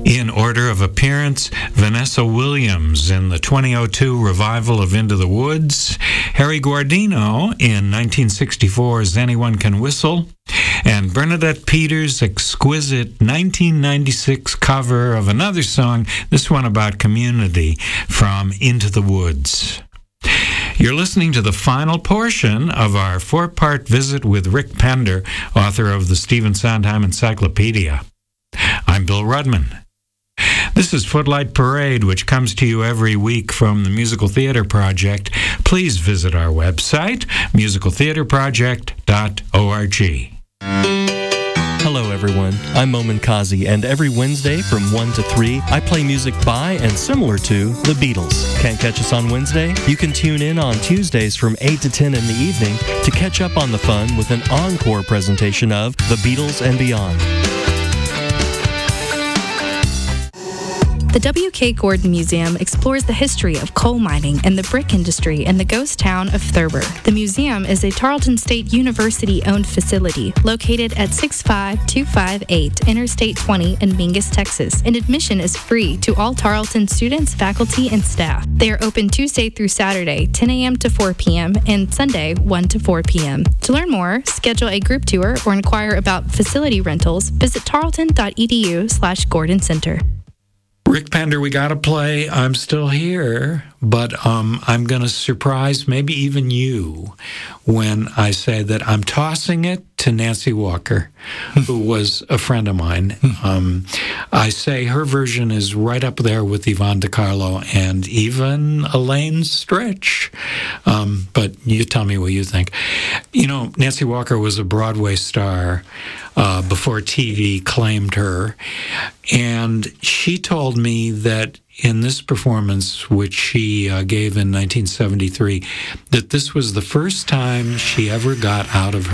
In order of appearance, Vanessa Williams in the 2002 revival of Into the Woods, Harry Guardino in 1964's Anyone Can Whistle, and Bernadette Peters' exquisite 1996 cover of another song, this one about community, from Into the Woods. You're listening to the final portion of our four-part visit with Rick Pender, author of the Stephen Sondheim Encyclopedia. I'm Bill Rudman. This is Footlight Parade, which comes to you every week from the Musical Theater Project. Please visit our website, musicaltheaterproject.org. Hello everyone, I'm Momin Kazi, and every Wednesday from 1 to 3, I play music by and similar to the Beatles. Can't catch us on Wednesday? You can tune in on Tuesdays from 8 to 10 in the evening to catch up on the fun with an encore presentation of The Beatles and Beyond. The W.K. Gordon Museum explores the history of coal mining and the brick industry in the ghost town of Thurber. The museum is a Tarleton State University-owned facility located at 65258 Interstate 20 in Mingus, Texas, and admission is free to all Tarleton students, faculty, and staff. They are open Tuesday through Saturday, 10 a.m. to 4 p.m., and Sunday, 1 to 4 p.m. To learn more, schedule a group tour, or inquire about facility rentals, visit tarleton.edu/Gordon Center. Rick Pender, we gotta play I'm Still Here, but I'm gonna surprise maybe even you when I say that I'm tossing it to Nancy Walker, who was a friend of mine. I say her version is right up there with Yvonne DiCarlo and even Elaine Stritch. But you tell me what you think. You know, Nancy Walker was a Broadway star before TV claimed her. And she told me that in this performance, which she gave in 1973, that this was the first time she ever got out of